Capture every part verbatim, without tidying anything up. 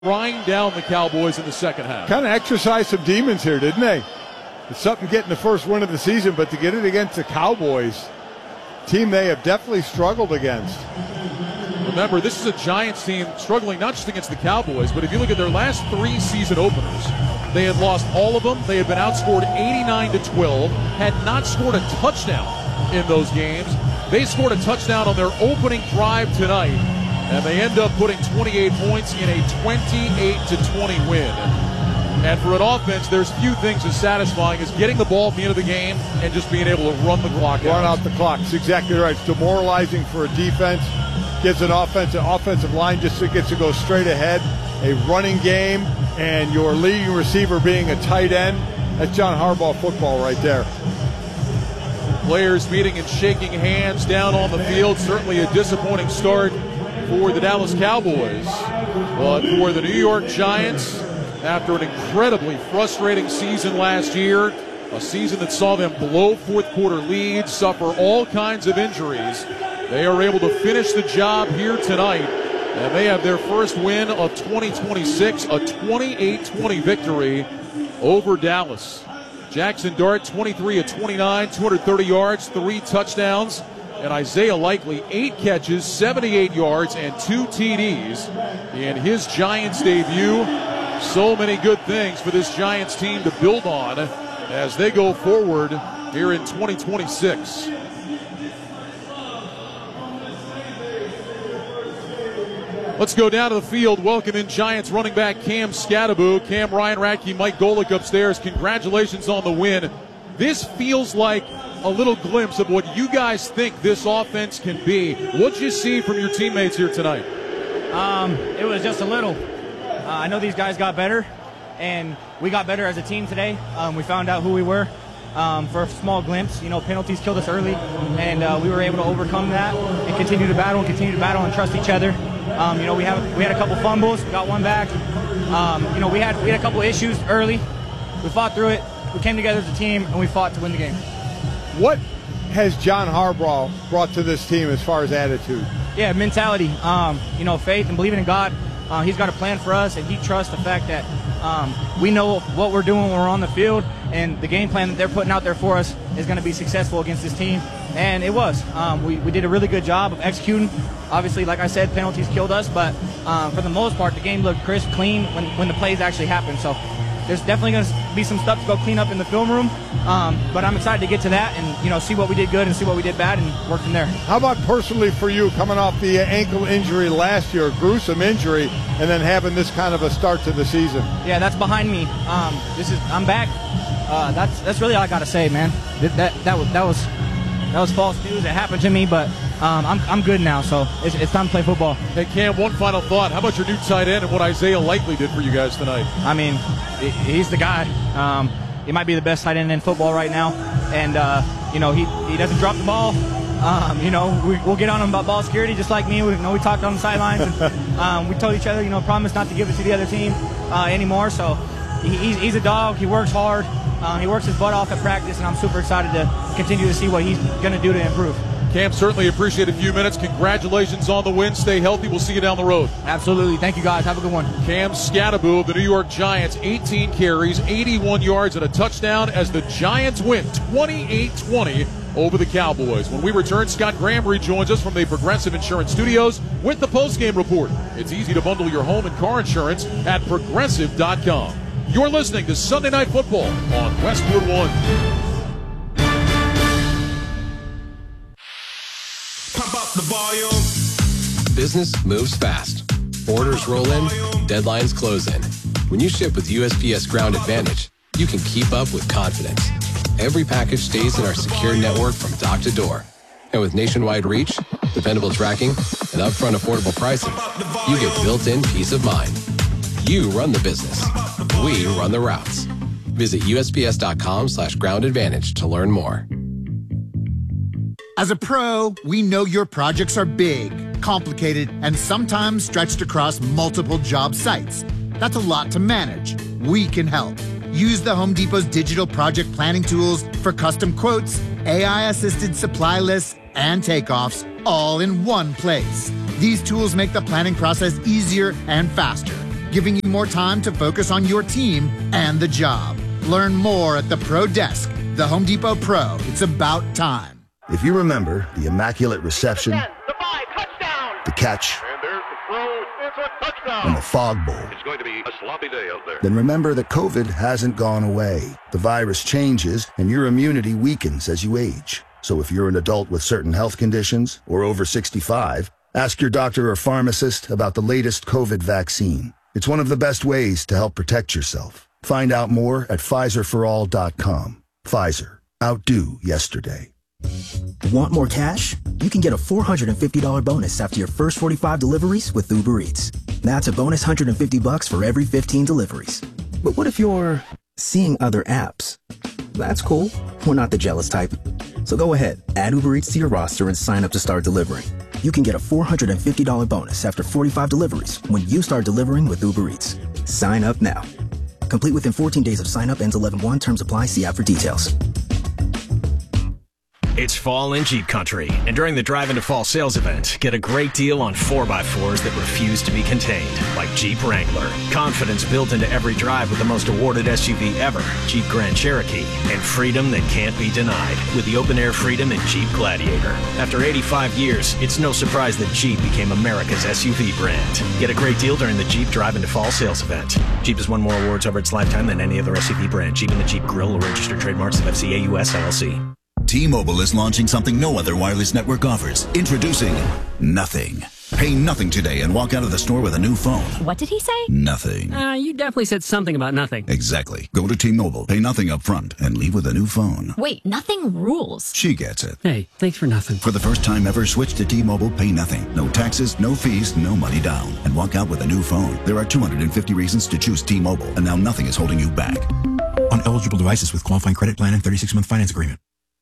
grind down the Cowboys in the second half. Kind of exercised some demons here, didn't they? It's something getting the first win of the season, but to get it against the Cowboys, team they have definitely struggled against. Remember, this is a Giants team struggling not just against the Cowboys, but if you look at their last three season openers, they had lost all of them. They had been outscored eighty-nine to twelve, had not scored a touchdown in those games. They scored a touchdown on their opening drive tonight, and they end up putting twenty-eight points in a twenty-eight to twenty win. And for an offense, there's few things as satisfying as getting the ball at the end of the game and just being able to run the clock out. Run out the clock. It's exactly right. It's demoralizing for a defense. Gives an offensive offensive line just gets to go straight ahead. A running game and your leading receiver being a tight end. That's John Harbaugh football right there. Players meeting and shaking hands down on the field. Certainly a disappointing start for the Dallas Cowboys. But for the New York Giants, after an incredibly frustrating season last year, a season that saw them blow fourth quarter leads, suffer all kinds of injuries, they are able to finish the job here tonight, and they have their first win of twenty twenty-six, a twenty-eight twenty victory over Dallas. Jackson Dart, twenty-three of twenty-nine, two hundred thirty yards, three touchdowns, and Isaiah Likely, eight catches, seventy-eight yards, and two T Ds in his Giants debut. So many good things for this Giants team to build on as they go forward here in twenty twenty-six. Let's go down to the field. Welcome in Giants running back Cam Skattebo. Cam, Ryan Radke, Mike Golick upstairs. Congratulations on the win. This feels like a little glimpse of what you guys think this offense can be. What'd you see from your teammates here tonight? Um, it was just a little. Uh, I know these guys got better, and we got better as a team today. Um, we found out who we were um, for a small glimpse. You know, penalties killed us early, and uh, we were able to overcome that and continue to battle and continue to battle and trust each other. Um, you know, we have we had a couple fumbles, we got one back. Um, you know, we had we had a couple issues early. We fought through it. We came together as a team, and we fought to win the game. What has John Harbaugh brought to this team as far as attitude? Yeah, mentality. Um, you know, faith and believing in God. Uh, he's got a plan for us, and he trusts the fact that um, we know what we're doing when we're on the field, and the game plan that they're putting out there for us is going to be successful against this team. And it was. Um, we, we did a really good job of executing. Obviously, like I said, penalties killed us, but um, for the most part, the game looked crisp, clean when, when the plays actually happened. So there's definitely going to be some stuff to go clean up in the film room, um, but I'm excited to get to that and, you know, see what we did good and see what we did bad and work from there. How about personally for you, coming off the ankle injury last year, gruesome injury, and then having this kind of a start to the season? Yeah, that's behind me. Um, this is I'm back. Uh, that's that's really all I got to say, man. That, that that was that was that was false news. It happened to me, but um, I'm I'm good now. So it's, it's time to play football. Hey Cam, one final thought. How about your new tight end and what Isaiah Likely did for you guys tonight? I mean, he's the guy. Um, he might be the best tight end in football right now, and uh, you know he he doesn't drop the ball. Um, you know we, we'll get on him about ball security, just like me. We you know we talked on the sidelines, and um, we told each other, you know, promise not to give it to the other team uh, anymore. So he, he's he's a dog. He works hard. Uh, he works his butt off at practice, and I'm super excited to continue to see what he's going to do to improve. Cam, certainly appreciate a few minutes. Congratulations on the win. Stay healthy. We'll see you down the road. Absolutely. Thank you, guys. Have a good one. Cam Skattebo of the New York Giants, eighteen carries, eighty-one yards, and a touchdown as the Giants win twenty-eight twenty over the Cowboys. When we return, Scott Graham rejoins us from the Progressive Insurance Studios with the postgame report. It's easy to bundle your home and car insurance at progressive dot com. You're listening to Sunday Night Football on Westwood One. Pump up the volume. Business moves fast. Orders roll in, deadlines close in. When you ship with U S P S Ground Advantage, you can keep up with confidence. Every package stays in our secure network from dock to door. And with nationwide reach, dependable tracking, and upfront affordable pricing, you get built-in peace of mind. You run the business. We run the routes. Visit U S P S dot com slash ground advantage to learn more. As a pro, we know your projects are big, complicated, and sometimes stretched across multiple job sites. That's a lot to manage. We can help. Use the Home Depot's digital project planning tools for custom quotes, A I-assisted supply lists, and takeoffs, all in one place. These tools make the planning process easier and faster. giving you more time to focus on your team and the job. Learn more at the Pro Desk. The Home Depot Pro. It's about time. If you remember the immaculate reception, ten, the five, touchdown. The catch, And there's the throw. It's a touchdown. and the fog bowl, It's going to be a sloppy day out there. then remember that COVID hasn't gone away. The virus changes, and your immunity weakens as you age. So if you're an adult with certain health conditions or over sixty-five, ask your doctor or pharmacist about the latest COVID vaccine. It's one of the best ways to help protect yourself. Find out more at Pfizer for all dot com. Pfizer. Outdo yesterday. Want more cash? You can get a four hundred fifty dollars bonus after your first forty-five deliveries with Uber Eats. That's a bonus one hundred fifty bucks for every fifteen deliveries. But what if you're seeing other apps? That's cool. We're not the jealous type. So go ahead, add Uber Eats to your roster and sign up to start delivering. You can get a four hundred fifty dollars bonus after forty-five deliveries when you start delivering with Uber Eats. Sign up now. Complete within fourteen days of sign up. Ends eleven one. Terms apply. See app for details. It's fall in Jeep country, and during the Drive into Fall sales event, get a great deal on four by fours that refuse to be contained, like Jeep Wrangler. Confidence built into every drive with the most awarded S U V ever, Jeep Grand Cherokee, and freedom that can't be denied with the open-air Freedom and Jeep Gladiator. After eighty-five years, it's no surprise that Jeep became America's S U V brand. Get a great deal during the Jeep Drive into Fall sales event. Jeep has won more awards over its lifetime than any other S U V brand. Jeep and the Jeep Grill are registered trademarks of F C A U S L L C. T-Mobile is launching something no other wireless network offers. Introducing Nothing. Pay nothing today and walk out of the store with a new phone. What did he say? Nothing. Uh, you definitely said something about nothing. Exactly. Go to T-Mobile, pay nothing up front, and leave with a new phone. Wait, nothing rules. She gets it. Hey, thanks for nothing. For the first time ever, switch to T-Mobile, pay nothing. No taxes, no fees, no money down. And walk out with a new phone. There are two hundred fifty reasons to choose T-Mobile, and now nothing is holding you back. On eligible devices with qualifying credit plan and thirty-six month finance agreement.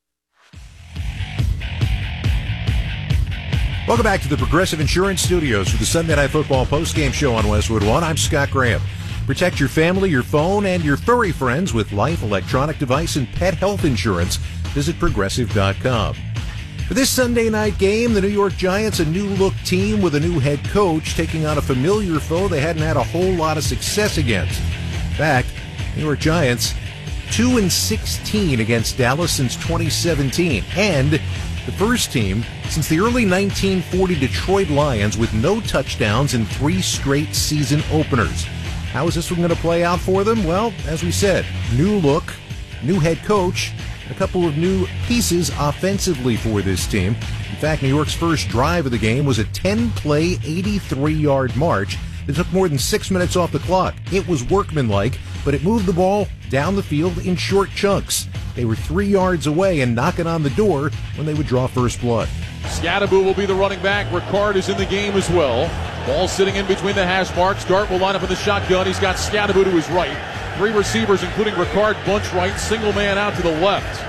Welcome back to the Progressive Insurance Studios for the Sunday Night Football postgame show on Westwood One. I'm Scott Graham. Protect your family, your phone, and your furry friends with life, electronic device, and pet health insurance. Visit Progressive dot com. For this Sunday night game, the New York Giants, a new-look team with a new head coach, taking on a familiar foe they hadn't had a whole lot of success against. In fact, New York Giants, two and sixteen against Dallas since twenty seventeen, and the first team since the early nineteen forty Detroit Lions with no touchdowns in three straight season openers. How is this one going to play out for them? Well, as we said, new look, new head coach, a couple of new pieces offensively for this team. In fact, New York's first drive of the game was a ten-play, eighty-three-yard march that took more than six minutes off the clock. It was workmanlike, but it moved the ball down the field in short chunks. They were three yards away and knocking on the door when they would draw first blood. Scattaboo will be the running back. Ricard is in the game as well. Ball sitting in between the hash marks. Dart will line up in the shotgun. He's got Scattaboo to his right. Three receivers, including Ricard, bunch right. Single man out to the left.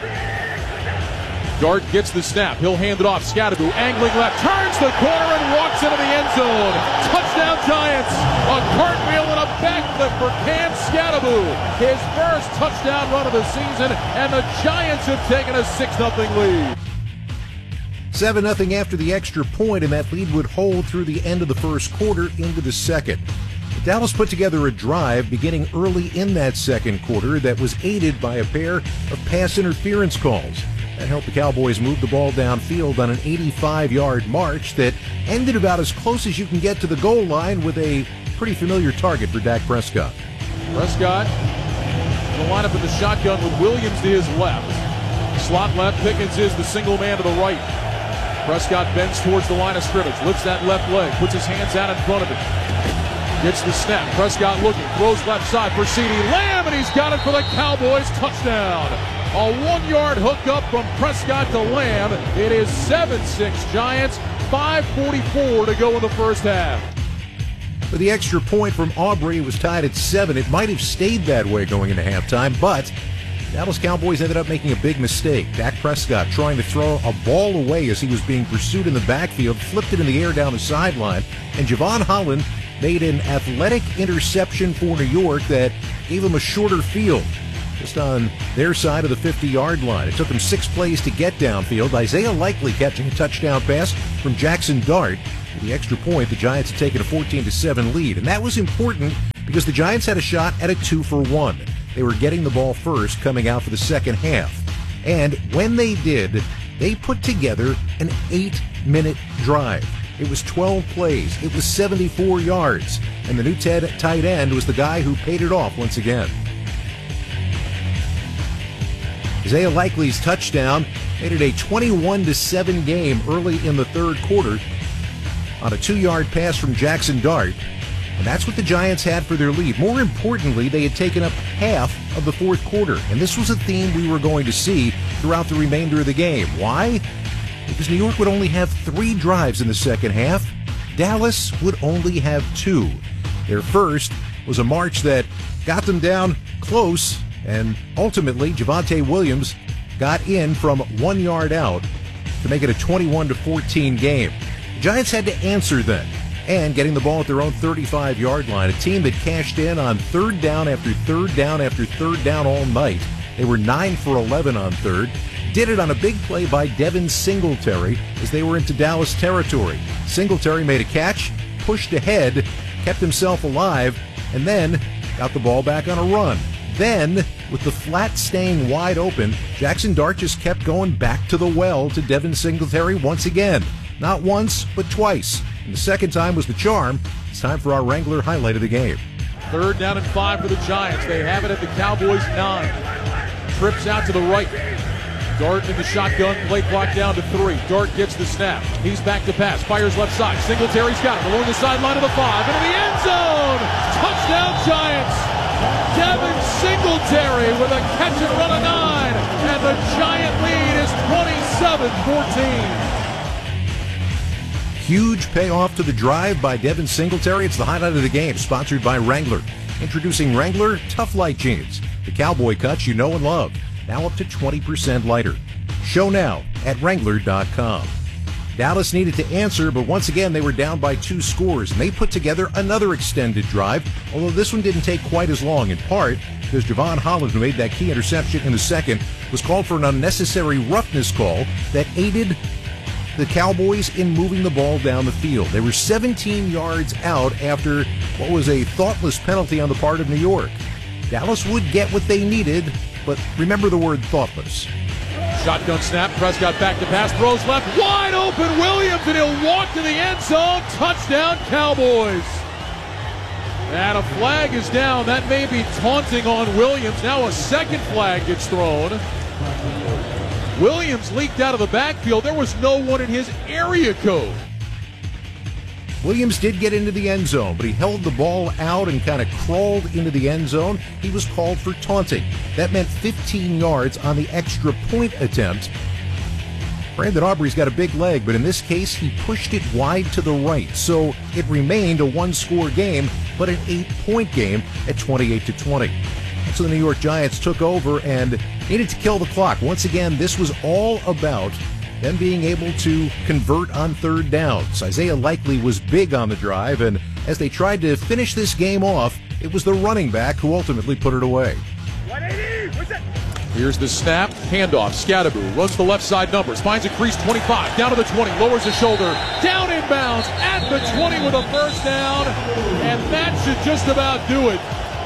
Dart gets the snap. He'll hand it off. Scattaboo angling left. Turns the corner and walks into the end zone. Touchdown Giants. A cartwheel and a backflip for Cam Scattaboo. His first touchdown run of the season, and the Giants have taken a six nothing lead. seven nothing after the extra point, and that lead would hold through the end of the first quarter into the second. Dallas put together a drive beginning early in that second quarter that was aided by a pair of pass interference calls. That helped the Cowboys move the ball downfield on an eighty-five-yard march that ended about as close as you can get to the goal line with a pretty familiar target for Dak Prescott. Prescott will line up in the shotgun with Williams to his left. Slot left, Pickens is the single man to the right. Prescott bends towards the line of scrimmage, lifts that left leg, puts his hands out in front of it. Gets the snap. Prescott looking, throws left side for CeeDee Lamb, and he's got it for the Cowboys. Touchdown. A one-yard hookup from Prescott to Lamb. It is seven six Giants, five forty-four to go in the first half. With the extra point from Aubrey, it was tied at seven. It might have stayed that way going into halftime, but Dallas Cowboys ended up making a big mistake. Dak Prescott trying to throw a ball away as he was being pursued in the backfield, flipped it in the air down the sideline, and Javon Holland made an athletic interception for New York that gave him a shorter field, just on their side of the fifty-yard line. It took them six plays to get downfield. Isaiah Likely catching a touchdown pass from Jackson Dart. With the extra point, the Giants had taken a fourteen to seven lead, and that was important because the Giants had a shot at a two for one. They were getting the ball first coming out for the second half. And when they did, they put together an eight-minute drive. It was twelve plays. It was seventy-four yards. And the new Ted tight end was the guy who paid it off once again. Isaiah Likely's touchdown made it a twenty-one to seven game early in the third quarter on a two-yard pass from Jackson Dart. And that's what the Giants had for their lead. More importantly, they had taken up half of the fourth quarter. And this was a theme we were going to see throughout the remainder of the game. Why? Because New York would only have three drives in the second half. Dallas would only have two. Their first was a march that got them down close, and ultimately Javonte Williams got in from one yard out to make it a twenty-one to fourteen game. The Giants had to answer then, and getting the ball at their own thirty-five yard line, a team that cashed in on third down after third down after third down all night. They were nine for eleven on third. Did it on a big play by Devin Singletary as they were into Dallas territory. Singletary made a catch, pushed ahead, kept himself alive, and then got the ball back on a run. Then, with the flat staying wide open, Jackson Dart just kept going back to the well to Devin Singletary once again. Not once, but twice. And the second time was the charm. It's time for our Wrangler highlight of the game. Third down and five for the Giants. They have it at the Cowboys' nine. Trips out to the right. Dart in the shotgun. Play clock down to three. Dart gets the snap. He's back to pass. Fires left side. Singletary's got it along the sideline of the five. Into the end zone. Touchdown Giants. Devin Singletary with a catch and run of nine. And the Giant lead is twenty-seven fourteen. Huge payoff to the drive by Devin Singletary. It's the highlight of the game, sponsored by Wrangler. Introducing Wrangler Tough Light Jeans, the cowboy cuts you know and love. Now up to twenty percent lighter. Show now at Wrangler dot com. Dallas needed to answer, but once again they were down by two scores, and they put together another extended drive, although this one didn't take quite as long, in part because Javon Holland, who made that key interception in the second, was called for an unnecessary roughness call that aided the Cowboys in moving the ball down the field. They were seventeen yards out after what was a thoughtless penalty on the part of New York. Dallas would get what they needed, but remember the word thoughtless. Shotgun snap. Prescott back to pass. Throws left. Wide open Williams, and he'll walk to the end zone. Touchdown Cowboys. And a flag is down. That may be taunting on Williams. Now a second flag gets thrown. Williams leaked out of the backfield. There was no one in his area code. Williams did get into the end zone, but he held the ball out and kind of crawled into the end zone. He was called for taunting. That meant fifteen yards on the extra point attempt. Brandon Aubrey's got a big leg, but in this case, he pushed it wide to the right. So it remained a one-score game, but an eight-point game at twenty-eight to twenty. So the New York Giants took over and needed to kill the clock. Once again, this was all about them being able to convert on third downs. Isaiah Likely was big on the drive, and as they tried to finish this game off, it was the running back who ultimately put it away. one eighty, what's it? Here's the snap, handoff, Scadaboo runs the left side numbers, finds a crease, twenty-five, down to the twenty, lowers his shoulder, down inbounds, at the twenty with a first down, and that should just about do it.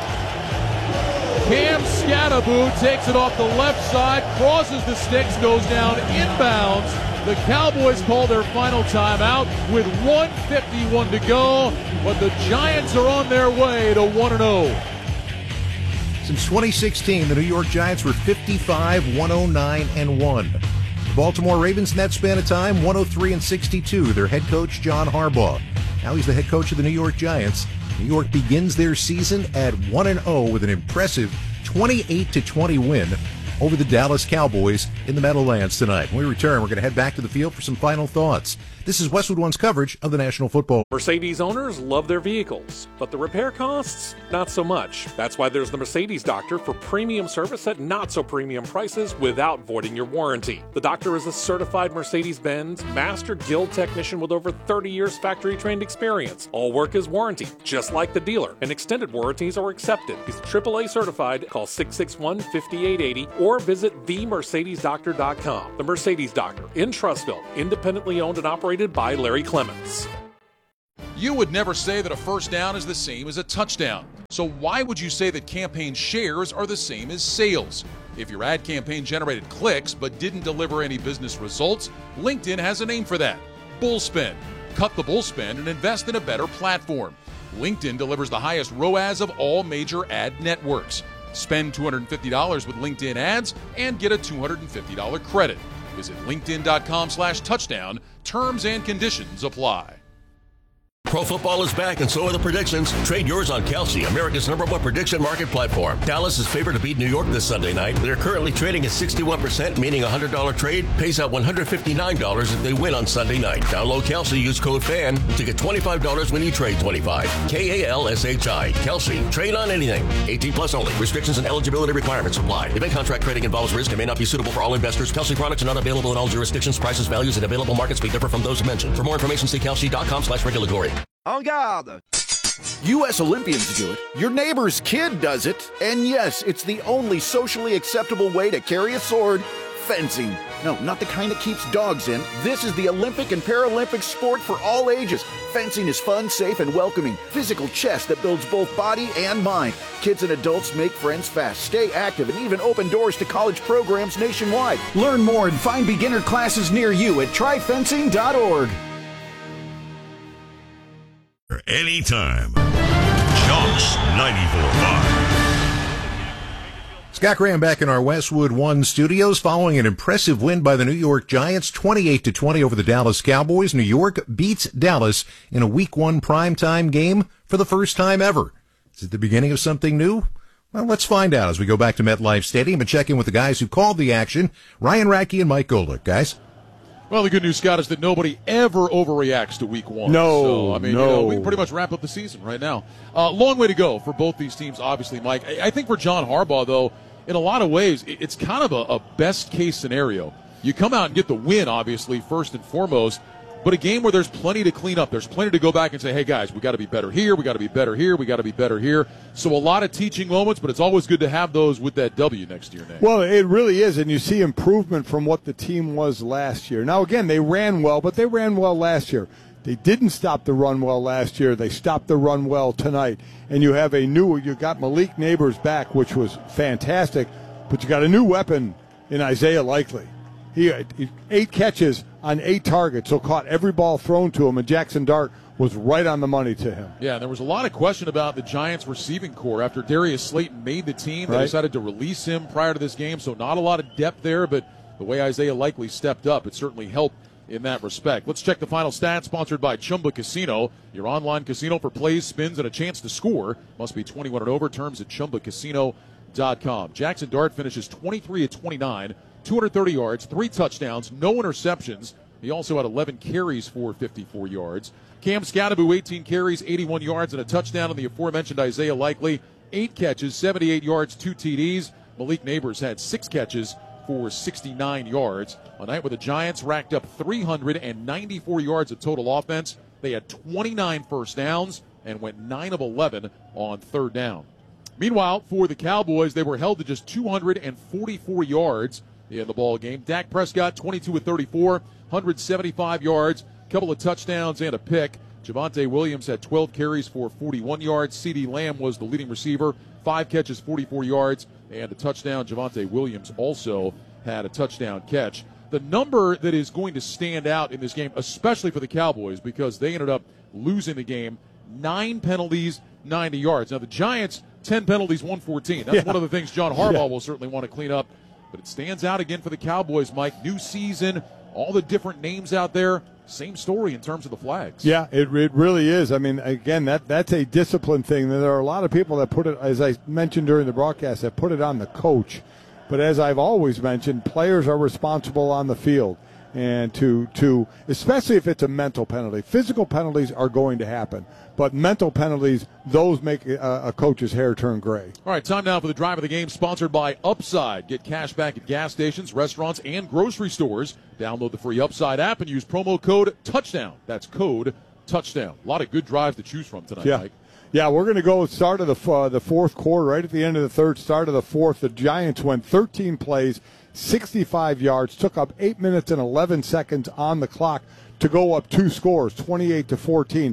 Cam Scadaboo takes it off the left side, crosses the sticks, goes down inbounds. The Cowboys call their final timeout with one fifty-one to go, but the Giants are on their way to one and oh. Since twenty sixteen, the New York Giants were fifty-five, one oh nine, and one. The Baltimore Ravens in that span of time, one oh three and sixty-two. Their head coach, John Harbaugh. Now he's the head coach of the New York Giants. New York begins their season at one and oh with an impressive twenty-eight to twenty win over the Dallas Cowboys in the Meadowlands tonight. When we return, we're going to head back to the field for some final thoughts. This is Westwood One's coverage of the National Football. Mercedes owners love their vehicles, but the repair costs, not so much. That's why there's the Mercedes Doctor for premium service at not so premium prices without voiding your warranty. The Doctor is a certified Mercedes-Benz Master Guild technician with over thirty years factory trained experience. All work is warranty, just like the dealer, and extended warranties are accepted. He's triple A certified. Call six six one, five eight eight zero or visit the mercedes doctor dot com. The Mercedes Doctor in Trussville, independently owned and operated by Larry Clements. You would never say that a first down is the same as a touchdown. So why would you say that campaign shares are the same as sales? If your ad campaign generated clicks but didn't deliver any business results, LinkedIn has a name for that: bullspend. Cut the bullspend and invest in a better platform. LinkedIn delivers the highest R O A S of all major ad networks. Spend two hundred fifty dollars with LinkedIn ads and get a two hundred fifty dollars credit. Visit linkedin.com slash touchdown. Terms and conditions apply. Pro football is back, and so are the predictions. Trade yours on Kalshi, America's number one prediction market platform. Dallas is favored to beat New York this Sunday night. They're currently trading at sixty-one percent, meaning a one hundred dollars trade pays out one hundred fifty-nine dollars if they win on Sunday night. Download Kalshi, use code FAN to get twenty-five dollars when you trade twenty-five. K A L S H I. Kalshi. Trade on anything. eighteen plus only. Restrictions and eligibility requirements apply. Event contract trading involves risk and may not be suitable for all investors. Kalshi products are not available in all jurisdictions. Prices, values, and available markets may differ from those mentioned. For more information, see kalshi.com slash regulatory. En garde! U S Olympians do it, your neighbor's kid does it, and yes, it's the only socially acceptable way to carry a sword: fencing. No, not the kind that keeps dogs in. This is the Olympic and Paralympic sport for all ages. Fencing is fun, safe, and welcoming. Physical chess that builds both body and mind. Kids and adults make friends fast, stay active, and even open doors to college programs nationwide. Learn more and find beginner classes near you at try fencing dot org. Anytime. Chunks ninety-four point five. Scott Graham back in our Westwood One studios following an impressive win by the New York Giants, twenty-eight to twenty over the Dallas Cowboys. New York beats Dallas in a week one primetime game for the first time ever. Is it the beginning of something new? Well, let's find out as we go back to MetLife Stadium and check in with the guys who called the action, Ryan Radke and Mike Golick. Guys? Well, the good news, Scott, is that nobody ever overreacts to week one. No, so, I mean, no. You know, we can pretty much wrap up the season right now. Uh, long way to go for both these teams, obviously, Mike. I, I think for John Harbaugh, though, in a lot of ways, it, it's kind of a, a best-case scenario. You come out and get the win, obviously, first and foremost, but a game where there's plenty to clean up. There's plenty to go back and say, hey, guys, we got to be better here, we got to be better here, we got to be better here. So a lot of teaching moments, but it's always good to have those with that W next to your name. Well, it really is, and you see improvement from what the team was last year. Now, again, they ran well, but they ran well last year. They didn't stop the run well last year. They stopped the run well tonight. And you have a new, you got Malik Neighbors back, which was fantastic, but you got a new weapon in Isaiah Likely. He had eight catches on eight targets, so caught every ball thrown to him, and Jackson Dart was right on the money to him. Yeah, there was a lot of question about the Giants' receiving core. After Darius Slayton made the team, they Right. decided to release him prior to this game, so not a lot of depth there, but the way Isaiah Likely stepped up, it certainly helped in that respect. Let's check the final stats, sponsored by Chumba Casino, your online casino for plays, spins, and a chance to score. Must be twenty-one and over. Terms at chumba casino dot com. Jackson Dart finishes twenty-three of twenty-nine, two hundred thirty yards, three touchdowns, no interceptions. He also had eleven carries for fifty-four yards. Cam Scatterbu, eighteen carries, eighty-one yards, and a touchdown on the aforementioned Isaiah Likely. Eight catches, seventy-eight yards, two T Ds. Malik Neighbors had six catches for sixty-nine yards. A night where the Giants racked up three hundred ninety-four yards of total offense. They had twenty-nine first downs and went nine of eleven on third down. Meanwhile, for the Cowboys, they were held to just two hundred forty-four yards in the ball game. Dak Prescott, twenty-two of thirty-four, one hundred seventy-five yards, a couple of touchdowns and a pick. Javonte Williams had twelve carries for forty-one yards. CeeDee Lamb was the leading receiver, five catches, forty-four yards, and a touchdown. Javonte Williams also had a touchdown catch. The number that is going to stand out in this game, especially for the Cowboys, because they ended up losing the game, nine penalties, ninety yards. Now, the Giants, ten penalties, one fourteen. That's Yeah. one of the things John Harbaugh Yeah. will certainly want to clean up. But it stands out again for the Cowboys, Mike. New season, all the different names out there. Same story in terms of the flags. Yeah, it, it really is. I mean, again, that that's a discipline thing. There are a lot of people that put it, as I mentioned during the broadcast, that put it on the coach. But as I've always mentioned, players are responsible on the field. And to, to especially if it's a mental penalty. Physical penalties are going to happen. But mental penalties, those make a, a coach's hair turn gray. All right, time now for the drive of the game, sponsored by Upside. Get cash back at gas stations, restaurants, and grocery stores. Download the free Upside app and use promo code TOUCHDOWN. That's code TOUCHDOWN. A lot of good drives to choose from tonight, Yeah. Mike. Yeah, we're going to go start of the uh, the fourth quarter, right at the end of the third, start of the fourth. The Giants went thirteen plays, sixty-five yards, took up eight minutes and eleven seconds on the clock to go up two scores, twenty-eight to fourteen.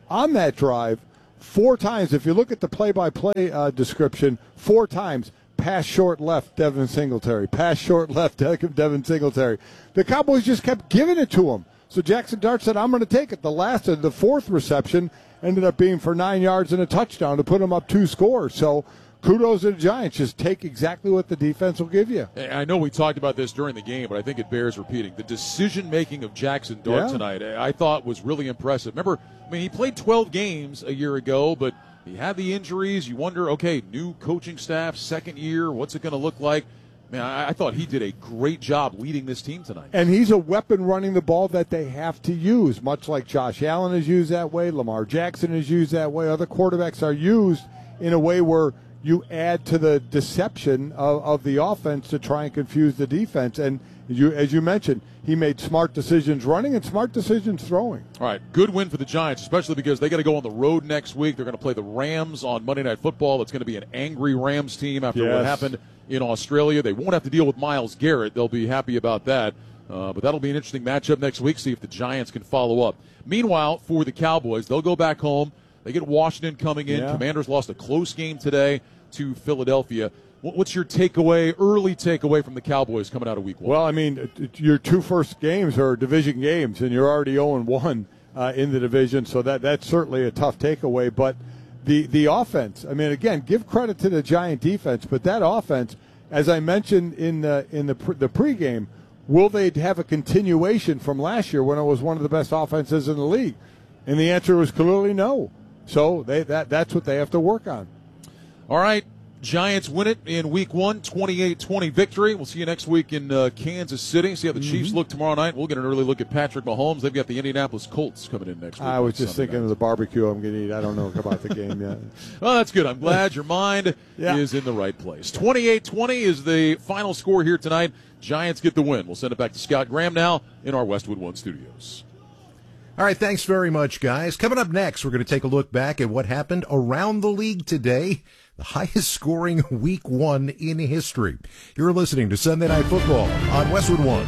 on that drive, four times, if you look at the play-by-play uh, description, four times, pass short left, Devin Singletary. Pass short left, Devin Singletary. The Cowboys just kept giving it to him. So Jackson Dart said, I'm going to take it. The last of the fourth reception ended up being for nine yards and a touchdown to put them up two scores. So kudos to the Giants. Just take exactly what the defense will give you. I know we talked about this during the game, but I think it bears repeating. The decision-making of Jackson Dart Yeah. tonight, I thought, was really impressive. Remember, I mean, he played twelve games a year ago, but he had the injuries. You wonder, okay, new coaching staff, second year, what's it going to look like? Man, I, I thought he did a great job leading this team tonight. And he's a weapon running the ball that they have to use, much like Josh Allen is used that way, Lamar Jackson is used that way. Other quarterbacks are used in a way where you add to the deception of, of the offense to try and confuse the defense. And you, as you mentioned, he made smart decisions running and smart decisions throwing. All right, good win for the Giants, especially because they got to go on the road next week. They're going to play the Rams on Monday Night Football. It's going to be an angry Rams team after Yes. what happened in Australia. They won't have to deal with Myles Garrett. They'll be happy about that. Uh, but that'll be an interesting matchup next week, see if the Giants can follow up. Meanwhile, for the Cowboys, they'll go back home. They get Washington coming in. Yeah. Commanders lost a close game today to Philadelphia. What's your takeaway, early takeaway from the Cowboys coming out of week one? Well, I mean, your two first games are division games, and you're already oh and one uh, in the division, so that that's certainly a tough takeaway. But the, the offense, I mean, again, give credit to the Giant defense, but that offense, as I mentioned in the, in the, pre- the pregame, will they have a continuation from last year when it was one of the best offenses in the league? And the answer was clearly no. So they that that's what they have to work on. All right. Giants win it in week one, twenty-eight twenty victory. We'll see you next week in uh, Kansas City. See how the mm-hmm. Chiefs look tomorrow night. We'll get an early look at Patrick Mahomes. They've got the Indianapolis Colts coming in next week. I was just Sunday thinking night. of the barbecue I'm going to eat. I don't know about the game yet. Well, that's good. I'm glad your mind yeah. is in the right place. twenty-eight twenty is the final score here tonight. Giants get the win. We'll send it back to Scott Graham now in our Westwood One studios. All right, thanks very much, guys. Coming up next, we're going to take a look back at what happened around the league today, the highest scoring week one in history. You're listening to Sunday Night Football on Westwood One.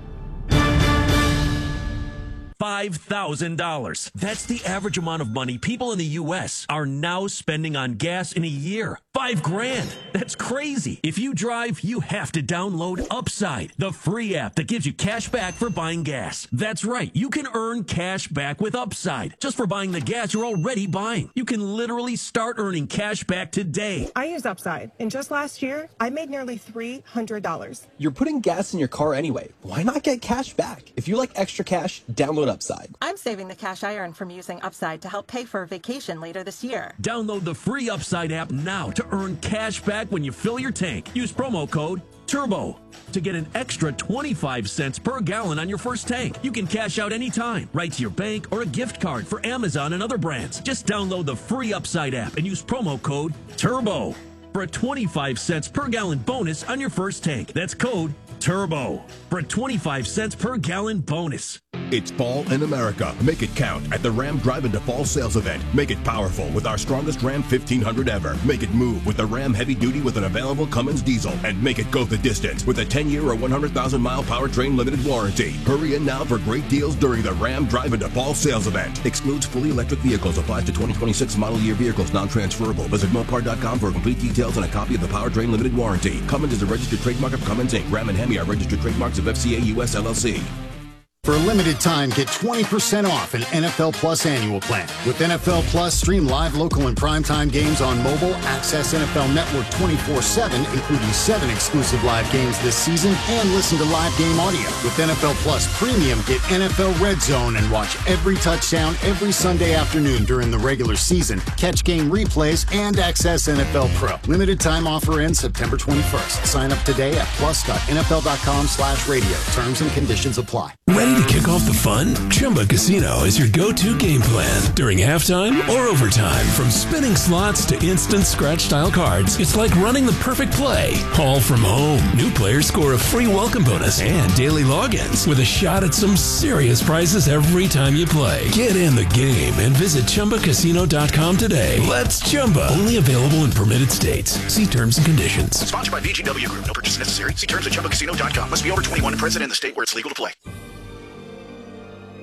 five thousand dollars. That's the average amount of money people in the U S are now spending on gas in a year. Five grand. That's crazy. If you drive, you have to download Upside, the free app that gives you cash back for buying gas. That's right. You can earn cash back with Upside just for buying the gas you're already buying. You can literally start earning cash back today. I use Upside, and just last year, I made nearly three hundred dollars. You're putting gas in your car anyway. Why not get cash back? If you like extra cash, download Upside. I'm saving the cash I earn from using Upside to help pay for a vacation later this year. Download the free Upside app now to earn cash back when you fill your tank. Use promo code TURBO to get an extra twenty-five cents per gallon on your first tank. You can cash out anytime, right to your bank or a gift card for Amazon and other brands. Just download the free Upside app and use promo code TURBO for a twenty-five cents per gallon bonus on your first tank. That's code TURBO for a twenty-five cents per gallon bonus. It's fall in America. Make it count at the Ram Drive Into Fall sales event. Make it powerful with our strongest Ram fifteen hundred ever. Make it move with the Ram Heavy Duty with an available Cummins diesel. And make it go the distance with a ten-year or one hundred thousand mile powertrain limited warranty. Hurry in now for great deals during the Ram Drive Into Fall sales event. Excludes fully electric vehicles. Applies to twenty twenty-six model year vehicles. Non-transferable. Visit Mopar dot com for complete details and a copy of the powertrain limited warranty. Cummins is a registered trademark of Cummins Incorporated. Ram and Hemi are registered trademarks of F C A U S L L C. For a limited time, get twenty percent off an N F L Plus annual plan. With N F L Plus, stream live, local, and primetime games on mobile, access N F L Network twenty-four seven, including seven exclusive live games this season, and listen to live game audio. With N F L Plus Premium, get N F L Red Zone and watch every touchdown every Sunday afternoon during the regular season, catch game replays, and access N F L Pro. Limited time offer ends September twenty-first. Sign up today at plus dot N F L dot com slash radio. Terms and conditions apply. Ready to kick off the fun? Chumba Casino is your go-to game plan. During halftime or overtime, from spinning slots to instant scratch-style cards, it's like running the perfect play, all from home. New players score a free welcome bonus and daily logins with a shot at some serious prizes every time you play. Get in the game and visit Chumba Casino dot com today. Let's Chumba. Only available in permitted states. See terms and conditions. Sponsored by V G W Group. No purchase necessary. See terms at Chumba Casino dot com. Must be over twenty-one and present in the state where it's legal to play.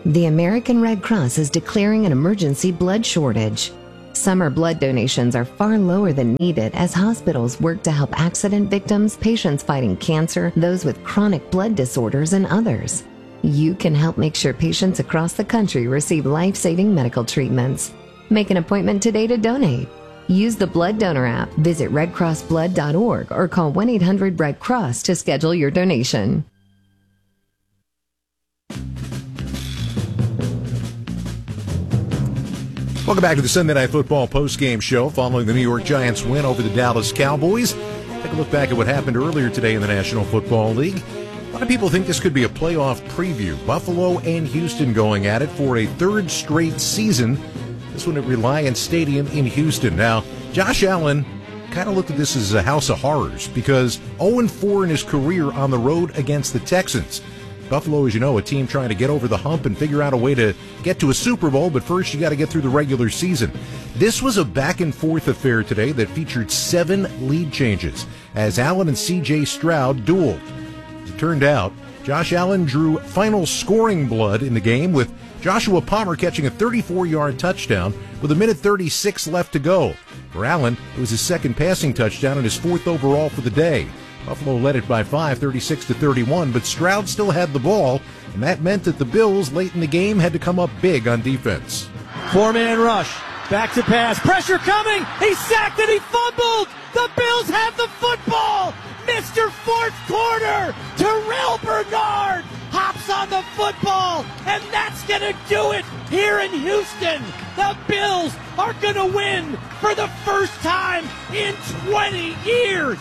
The American Red Cross is declaring an emergency blood shortage. Summer blood donations are far lower than needed as hospitals work to help accident victims, patients fighting cancer, those with chronic blood disorders, and others. You can help make sure patients across the country receive life-saving medical treatments. Make an appointment today to donate. Use the Blood Donor app, visit red cross blood dot org, or call one eight hundred red cross to schedule your donation. Welcome back to the Sunday Night Football postgame show following the New York Giants win over the Dallas Cowboys. Take a look back at what happened earlier today in the National Football League. A lot of people think this could be a playoff preview. Buffalo and Houston going at it for a third straight season. This one at Reliant Stadium in Houston. Now, Josh Allen kind of looked at this as a house of horrors because oh and four in his career on the road against the Texans. Buffalo, as you know, a team trying to get over the hump and figure out a way to get to a Super Bowl, but first you got to get through the regular season. This was a back-and-forth affair today that featured seven lead changes as Allen and C J Stroud dueled. As it turned out, Josh Allen drew final scoring blood in the game with Joshua Palmer catching a thirty-four-yard touchdown with a minute thirty-six left to go. For Allen, it was his second passing touchdown and his fourth overall for the day. Buffalo led it by five, thirty-six to thirty-one, but Stroud still had the ball, and that meant that the Bills late in the game had to come up big on defense. Four-man rush, back to pass, pressure coming, he sacked and he fumbled! The Bills have the football! Mister Fourth Quarter, Terrell Bernard hops on the football, and that's going to do it here in Houston. The Bills are going to win for the first time in twenty years.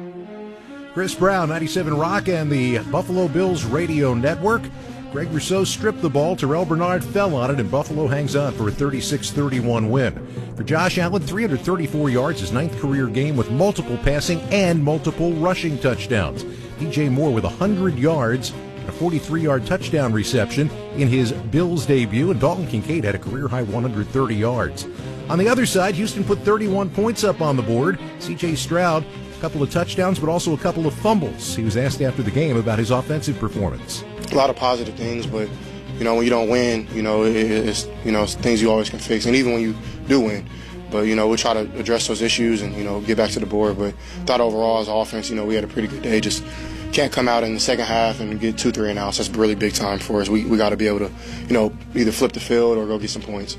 Chris Brown, ninety-seven Rock, and the Buffalo Bills radio network. Greg Rousseau stripped the ball. Terrell Bernard fell on it, and Buffalo hangs on for a thirty-six thirty-one win. For Josh Allen, three hundred thirty-four yards, his ninth career game with multiple passing and multiple rushing touchdowns. D J Moore with one hundred yards and a forty-three-yard touchdown reception in his Bills debut, and Dalton Kincaid had a career-high one hundred thirty yards. On the other side, Houston put thirty-one points up on the board. C J Stroud, a couple of touchdowns, but also a couple of fumbles. He was asked after the game about his offensive performance. A lot of positive things, but, you know, when you don't win, you know, it's, you know, it's things you always can fix. And even when you do win, but, you know, we'll try to address those issues and, you know, get back to the board. But I thought overall as an offense, you know, we had a pretty good day. Just can't come out in the second half and get two, three and outs. That's really big time for us. We, we got to be able to, you know, either flip the field or go get some points.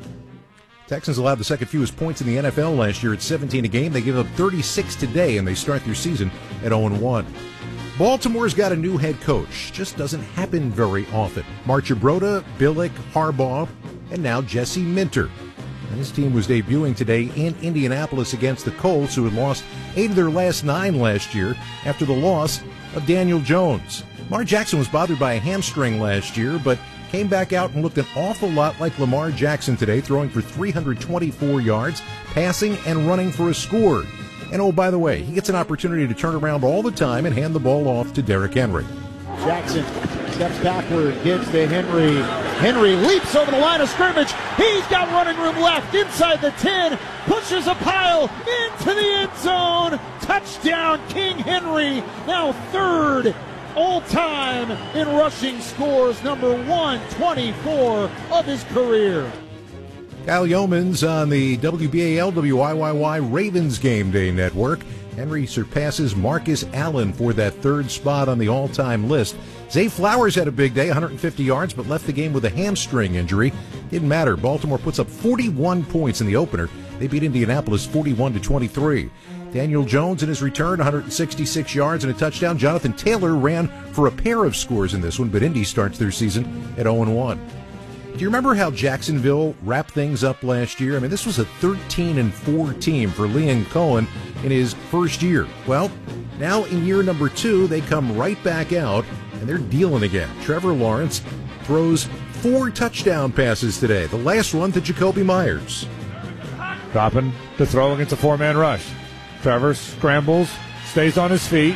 Texans allowed the second fewest points in the N F L last year at seventeen a game. They give up thirty-six today, and they start their season at oh and one. Baltimore's got a new head coach. Just doesn't happen very often. Marchibroda, Billick, Harbaugh, and now Jesse Minter. And his team was debuting today in Indianapolis against the Colts, who had lost eight of their last nine last year after the loss of Daniel Jones. Lamar Jackson was bothered by a hamstring last year, but came back out and looked an awful lot like Lamar Jackson today, throwing for three hundred twenty-four yards, passing and running for a score. And oh, by the way, he gets an opportunity to turn around all the time and hand the ball off to Derrick Henry. Jackson steps backward, gives to Henry. Henry leaps over the line of scrimmage. He's got running room left inside the ten. Pushes a pile into the end zone. Touchdown, King Henry. Now third all-time in rushing scores, number one twenty-four of his career. Kyle Yeomans on the W B A L W I Y Y Ravens Game Day Network. Henry surpasses Marcus Allen for that third spot on the all-time list. Zay Flowers had a big day, one hundred fifty yards, but left the game with a hamstring injury. Didn't matter. Baltimore puts up forty-one points in the opener. They beat Indianapolis forty-one to twenty-three. Daniel Jones in his return, one hundred sixty-six yards and a touchdown. Jonathan Taylor ran for a pair of scores in this one, but Indy starts their season at oh and one. Do you remember how Jacksonville wrapped things up last year? I mean, this was a thirteen and four team for Liam Cohen in his first year. Well, now in year number two, they come right back out, and they're dealing again. Trevor Lawrence throws four touchdown passes today, the last one to Jacoby Myers. Dropping the throw against a four-man rush. Trevor scrambles, stays on his feet,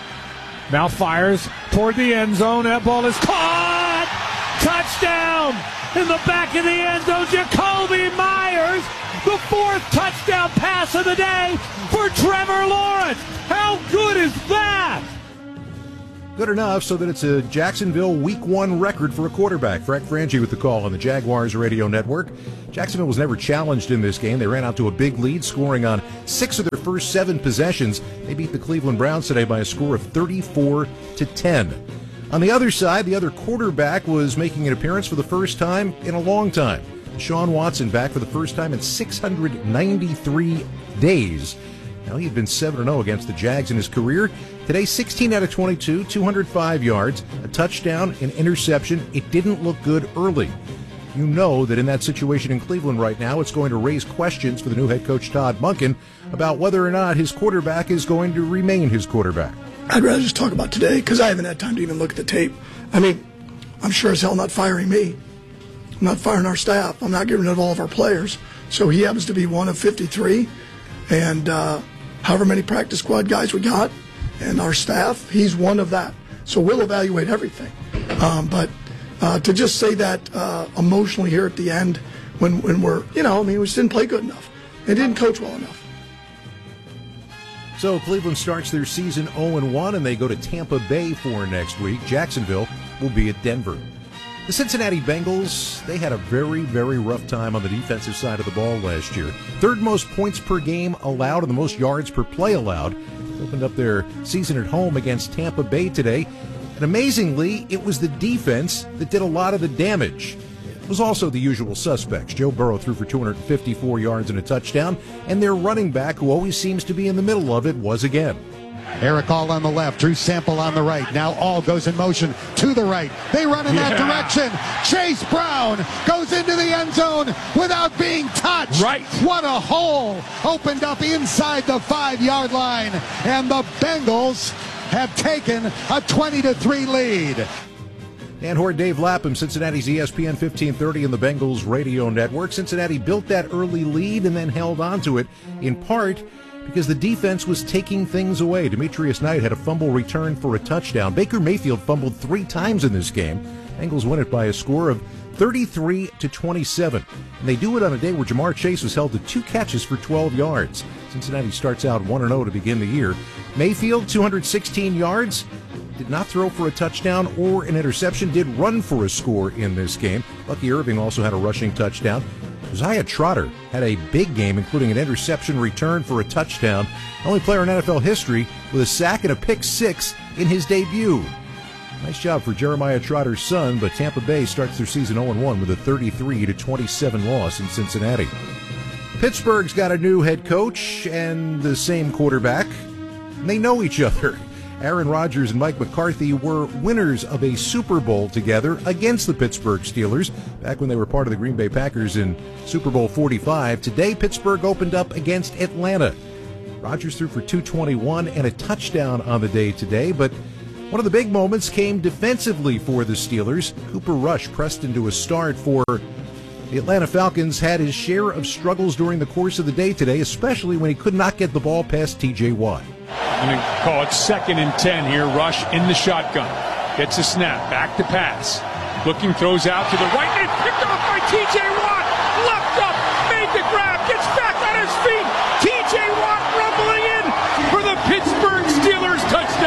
now fires toward the end zone. That ball is caught! Touchdown! In the back of the end zone, Jacoby Myers, the fourth touchdown pass of the day for Trevor Lawrence. How good is that? Good enough so that it's a Jacksonville Week One record for a quarterback. Frank Frangie with the call on the Jaguars radio network. Jacksonville was never challenged in this game. They ran out to a big lead, scoring on six of their first seven possessions. They beat the Cleveland Browns today by a score of thirty-four to ten. On the other side, the other quarterback was making an appearance for the first time in a long time. Deshaun Watson back for the first time in six hundred ninety-three days. Now, he had been seven and oh against the Jags in his career. Today, sixteen out of twenty-two, two hundred five yards, a touchdown, an interception. It didn't look good early. You know that in that situation in Cleveland right now, it's going to raise questions for the new head coach Todd Monken about whether or not his quarterback is going to remain his quarterback. I'd rather just talk about today because I haven't had time to even look at the tape. I mean, I'm sure as hell not firing me. I'm not firing our staff. I'm not getting rid of all of our players. So he happens to be one of fifty-three. And uh, however many practice squad guys we got and our staff, he's one of that. So we'll evaluate everything. Um, but uh, to just say that uh, emotionally here at the end when, when we're, you know, I mean, we just didn't play good enough. They didn't coach well enough. So Cleveland starts their season oh and one, and they go to Tampa Bay for next week. Jacksonville will be at Denver. The Cincinnati Bengals, they had a very, very rough time on the defensive side of the ball last year. Third most points per game allowed and the most yards per play allowed. They opened up their season at home against Tampa Bay today. And amazingly, it was the defense that did a lot of the damage. It was also the usual suspects. Joe Burrow threw for two hundred fifty-four yards and a touchdown, and their running back, who always seems to be in the middle of it, was again. Eric All on the left, Drew Sample on the right. Now All goes in motion to the right. They run in yeah. that direction. Chase Brown goes into the end zone without being touched. Right. What a hole opened up inside the five-yard line. And the Bengals have taken a twenty to three lead. Dan Hoard, Dave Lapham, Cincinnati's E S P N fifteen thirty and the Bengals radio network. Cincinnati built that early lead and then held on to it, in part because the defense was taking things away. Demetrius Knight had a fumble return for a touchdown. Baker Mayfield fumbled three times in this game. Bengals win it by a score of thirty-three to twenty-seven. And they do it on a day where Jamar Chase was held to two catches for twelve yards. Cincinnati starts out one and oh to begin the year. Mayfield, two hundred sixteen yards. Did not throw for a touchdown or an interception, did run for a score in this game. Lucky Irving also had a rushing touchdown. Josiah Trotter had a big game, including an interception return for a touchdown. Only player in N F L history with a sack and a pick six in his debut. Nice job for Jeremiah Trotter's son, but Tampa Bay starts their season oh and one with a thirty-three to twenty-seven loss in Cincinnati. Pittsburgh's got a new head coach and the same quarterback. And they know each other. Aaron Rodgers and Mike McCarthy were winners of a Super Bowl together against the Pittsburgh Steelers back when they were part of the Green Bay Packers in Super Bowl forty-five. Today, Pittsburgh opened up against Atlanta. Rodgers threw for two twenty-one and a touchdown on the day today, but one of the big moments came defensively for the Steelers. Cooper Rush pressed into a start for the Atlanta Falcons, had his share of struggles during the course of the day today, especially when he could not get the ball past T J Watt. I'm going to call it second and ten here. Rush in the shotgun. Gets a snap. Back to pass. Looking, throws out to the right. And picked off by T J Watt. Left up. Made the grab. Gets back on his feet. T J Watt rumbling in for the Pittsburgh Steelers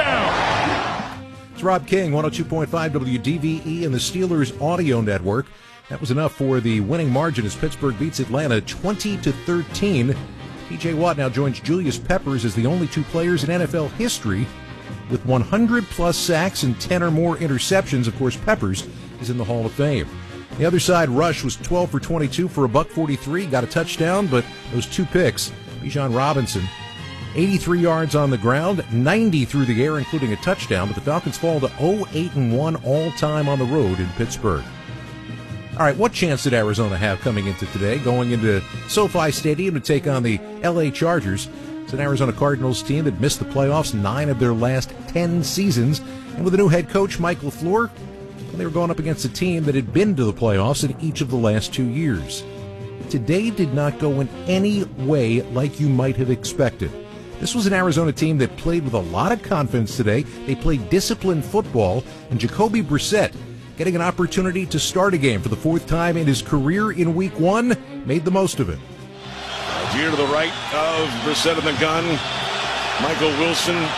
touchdown. It's Rob King, one oh two point five W D V E and the Steelers Audio Network. That was enough for the winning margin as Pittsburgh beats Atlanta twenty to thirteen. T J Watt now joins Julius Peppers as the only two players in N F L history with one hundred plus sacks and ten or more interceptions. Of course, Peppers is in the Hall of Fame. The other side, Rush was twelve for twenty-two for a buck forty-three, got a touchdown, but those two picks. Bijan Robinson, eighty-three yards on the ground, ninety through the air, including a touchdown, but the Falcons fall to oh eight and one all-time on the road in Pittsburgh. All right, what chance did Arizona have coming into today, going into SoFi Stadium to take on the L A Chargers? It's an Arizona Cardinals team that missed the playoffs nine of their last ten seasons. And with a new head coach, Mike LaFleur, they were going up against a team that had been to the playoffs in each of the last two years. Today did not go in any way like you might have expected. This was an Arizona team that played with a lot of confidence today. They played disciplined football, and Jacoby Brissett, getting an opportunity to start a game for the fourth time in his career in week one, made the most of it. Here to the right of Brissett in the gun. Michael Wilson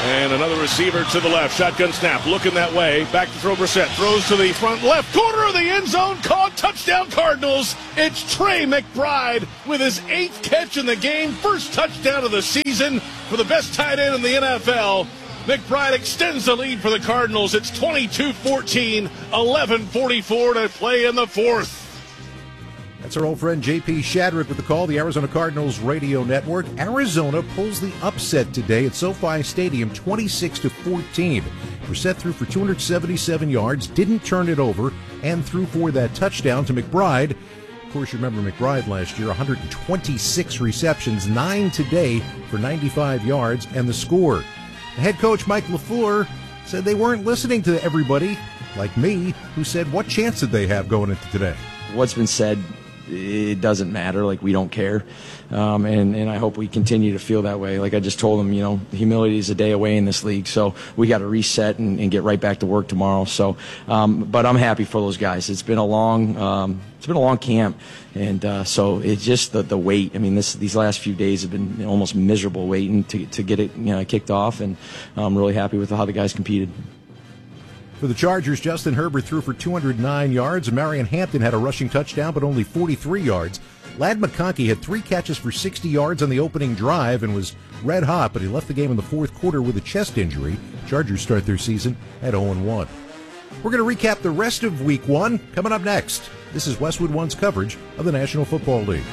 And another receiver to the left. Shotgun snap. Looking that way. Back to throw Brissett. Throws to the front left corner of the end zone. Caught. Touchdown Cardinals. It's Trey McBride with his eighth catch in the game. First touchdown of the season for the best tight end in the N F L. McBride extends the lead for the Cardinals. It's twenty-two fourteen. eleven forty-four to play in the fourth. That's our old friend J P Shadrick with the call, the Arizona Cardinals radio network. Arizona pulls the upset today at SoFi Stadium, twenty-six to fourteen. Brissett threw for two hundred seventy-seven yards, didn't turn it over, and threw for that touchdown to McBride. Of course, you remember McBride last year, one hundred twenty-six receptions, nine today for ninety-five yards, and the score. The head coach, Mike LaFleur, said they weren't listening to everybody, like me, who said, what chance did they have going into today? What's been said, it doesn't matter. Like, we don't care. Um, and, and I hope we continue to feel that way. Like I just told them, you know, humility is a day away in this league. So we got to reset and, and get right back to work tomorrow. So, um, but I'm happy for those guys. It's been a long, um, it's been a long camp. And, uh, so it's just the, the wait. I mean, this, these last few days have been almost miserable waiting to, to get it, you know, kicked off. And I'm really happy with how the guys competed. For the Chargers, Justin Herbert threw for two hundred nine yards. Marion Hampton had a rushing touchdown, but only forty-three yards. Ladd McConkey had three catches for sixty yards on the opening drive and was red hot, but he left the game in the fourth quarter with a chest injury. Chargers start their season at oh and one. We're going to recap the rest of week one coming up next. This is Westwood One's coverage of the National Football League.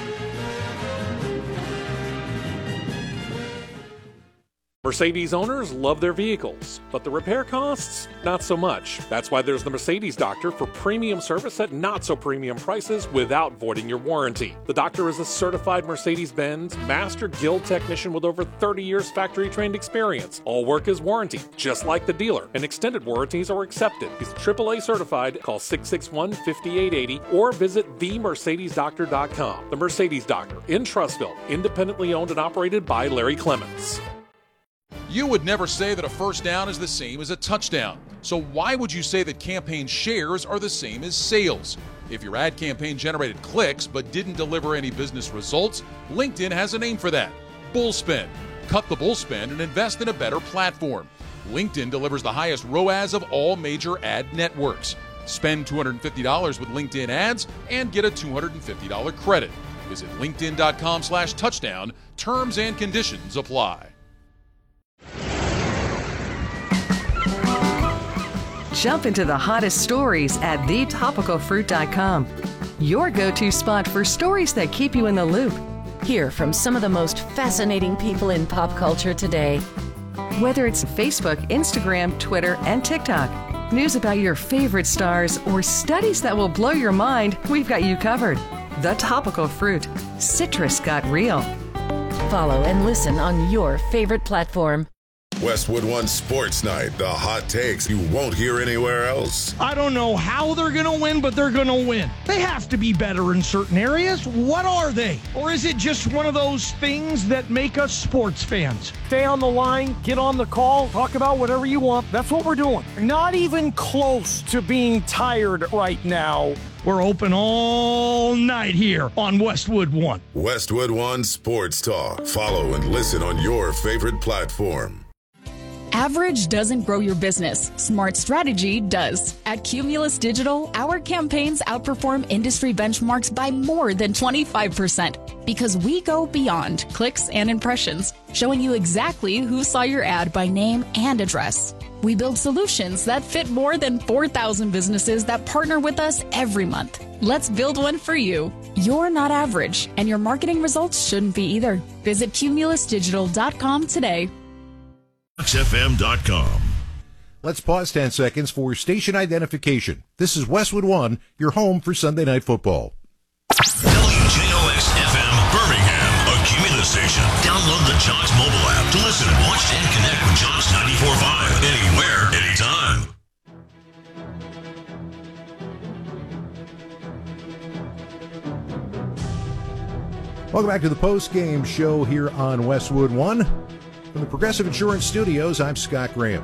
Mercedes owners love their vehicles, but the repair costs, not so much. That's why there's the Mercedes Doctor for premium service at not-so-premium prices without voiding your warranty. The Doctor is a certified Mercedes-Benz Master Guild technician with over thirty years factory-trained experience. All work is warranty, just like the dealer, and extended warranties are accepted. He's triple A certified. Call six six one, five eight eight zero or visit the mercedes doctor dot com. The Mercedes Doctor in Trussville, independently owned and operated by Larry Clements. You would never say that a first down is the same as a touchdown. So why would you say that campaign shares are the same as sales? If your ad campaign generated clicks but didn't deliver any business results, LinkedIn has a name for that: Bullspend. Cut the bullspend and invest in a better platform. LinkedIn delivers the highest R O A S of all major ad networks. Spend two hundred fifty dollars with LinkedIn ads and get a two hundred fifty dollars credit. Visit linkedin.com slash touchdown. Terms and conditions apply. Jump into the hottest stories at the topical fruit dot com. Your go-to spot for stories that keep you in the loop. Hear from some of the most fascinating people in pop culture today. Whether it's Facebook, Instagram, Twitter, and TikTok, news about your favorite stars, or studies that will blow your mind, we've got you covered. The Topical Fruit. Citrus got real. Follow and listen on your favorite platform. Westwood One Sports Night, the hot takes you won't hear anywhere else. I don't know how they're going to win, but they're going to win. They have to be better in certain areas. What are they? Or is it just one of those things that make us sports fans? Stay on the line, get on the call, talk about whatever you want. That's what we're doing. Not even close to being tired right now. We're open all night here on Westwood One. Westwood One Sports Talk. Follow and listen on your favorite platform. Average doesn't grow your business. Smart strategy does. At Cumulus Digital, our campaigns outperform industry benchmarks by more than twenty-five percent because we go beyond clicks and impressions, showing you exactly who saw your ad by name and address. We build solutions that fit more than four thousand businesses that partner with us every month. Let's build one for you. You're not average, and your marketing results shouldn't be either. Visit cumulus digital dot com today. X F M dot com. Let's pause ten seconds for station identification. This is Westwood One, your home for Sunday Night Football. W J O X F M Birmingham, a Cumulus station. Download the Jocks mobile app to listen, watch, and connect with Jocks ninety-four point five anywhere, anytime. Welcome back to the post-game show here on Westwood One. From the Progressive Insurance Studios, I'm Scott Graham.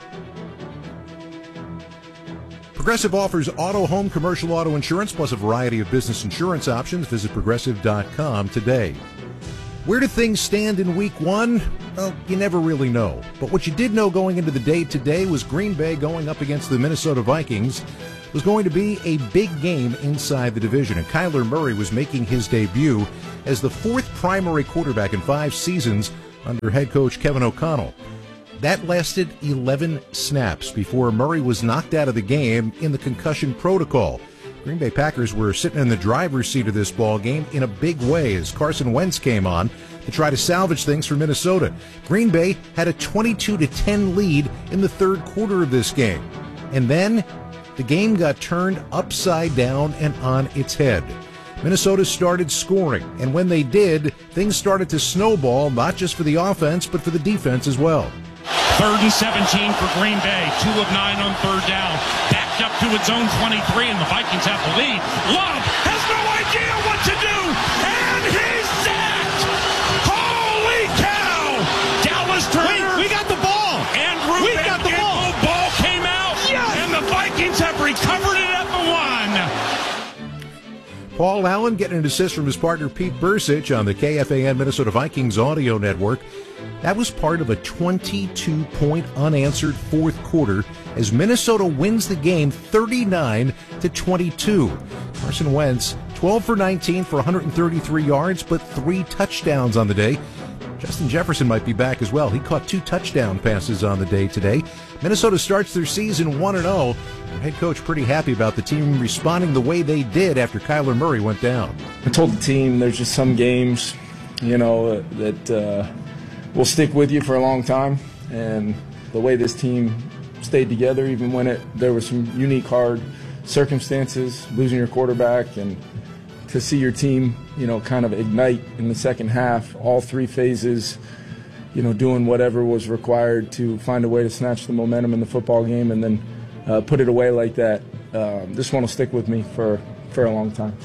Progressive offers auto, home, commercial auto insurance, plus a variety of business insurance options. Visit progressive dot com today. Where do things stand in week one? Well, you never really know. But what you did know going into the day today was Green Bay going up against the Minnesota Vikings was going to be a big game inside the division. And Kyler Murray was making his debut as the fourth primary quarterback in five seasons under head coach Kevin O'Connell. That lasted eleven snaps before Murray was knocked out of the game in the concussion protocol. Green Bay Packers were sitting in the driver's seat of this ball game in a big way as Carson Wentz came on to try to salvage things for Minnesota. Green Bay had a twenty-two to ten lead in the third quarter of this game. And then the game got turned upside down and on its head. Minnesota started scoring, and when they did, things started to snowball, not just for the offense, but for the defense as well. Third and seventeen for Green Bay. Two of nine on third down. Backed up to its own twenty-three, and the Vikings have the lead. Love has no idea what to do, and he's sacked! Holy cow! Dallas Turner. Wait, we got the ball. Andrew we got the ball. ball came out, yes! And the Vikings have recovered it at the one. Paul Allen getting an assist from his partner Pete Bursich on the K F A N Minnesota Vikings audio network. That was part of a twenty-two point unanswered fourth quarter as Minnesota wins the game thirty-nine to twenty-two. Carson Wentz, twelve for nineteen for one hundred thirty-three yards, but three touchdowns on the day. Justin Jefferson might be back as well. He caught two touchdown passes on the day today. Minnesota starts their season one and oh. Their head coach pretty happy about the team responding the way they did after Kyler Murray went down. I told the team there's just some games, you know, that uh, will stick with you for a long time. And the way this team stayed together, even when it there were some unique, hard circumstances, losing your quarterback, and to see your team, you know, kind of ignite in the second half, all three phases, you know, doing whatever was required to find a way to snatch the momentum in the football game and then uh, put it away like that. Um, this one will stick with me for, for a long time.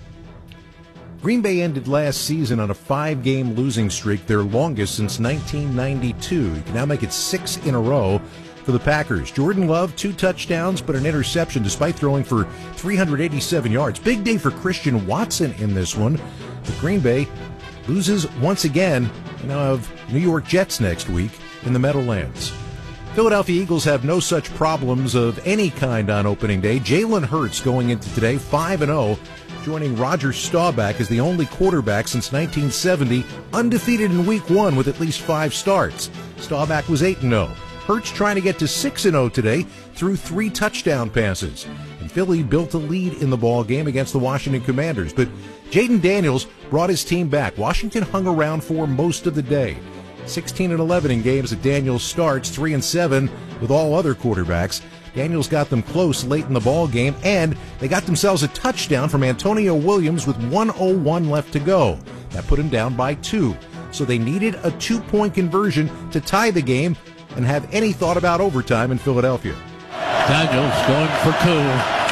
Green Bay ended last season on a five-game losing streak, their longest since nineteen ninety-two. You can now make it six in a row for the Packers. Jordan Love, two touchdowns, but an interception despite throwing for three hundred eighty-seven yards. Big day for Christian Watson in this one. But Green Bay loses once again. They now have New York Jets next week in the Meadowlands. Philadelphia Eagles have no such problems of any kind on opening day. Jalen Hurts going into today five and oh, joining Roger Staubach as the only quarterback since nineteen seventy undefeated in week one with at least five starts. Staubach was eight and oh. Hurts trying to get to six and oh today through three touchdown passes. And Philly built a lead in the ball game against the Washington Commanders. But Jaden Daniels brought his team back. Washington hung around for most of the day. sixteen and eleven in games that Daniels starts, three and seven with all other quarterbacks. Daniels got them close late in the ball game, and they got themselves a touchdown from Antonio Williams with one oh one left to go. That put him down by two. So they needed a two-point conversion to tie the game and have any thought about overtime in Philadelphia. Daniels going for two.